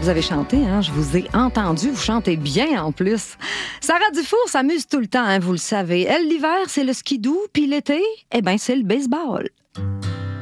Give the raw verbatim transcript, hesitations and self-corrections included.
Vous avez chanté, hein? Je vous ai entendu. Vous chantez bien, en plus. Sarah Dufour s'amuse tout le temps, hein, vous le savez. Elle, l'hiver, c'est le skidoo, puis l'été, eh bien, c'est le baseball.